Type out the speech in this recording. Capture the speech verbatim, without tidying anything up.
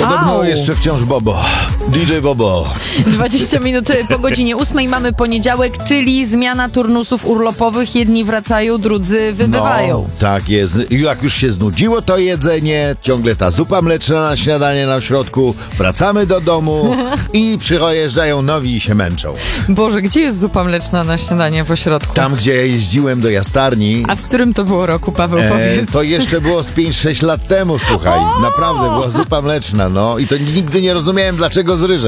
Podobno jeszcze wciąż Bobo. D J Bobo. dwadzieścia minut po godzinie ósmej mamy poniedziałek, czyli zmiana turnusów urlopowych. Jedni wracają, drudzy wybywają. No, tak jest. Jak już się znudziło to jedzenie, ciągle ta zupa mleczna na śniadanie na środku, wracamy do domu i przyjeżdżają nowi i się męczą. Boże, gdzie jest zupa mleczna na śniadanie w ośrodku? Tam, gdzie ja jeździłem do jastarni, A w którym to było roku, Paweł, e, powiedz? to jeszcze było z pięć sześć lat temu, słuchaj. Naprawdę, była zupa mleczna, no i to nigdy nie rozumiałem, dlaczego z ryżem.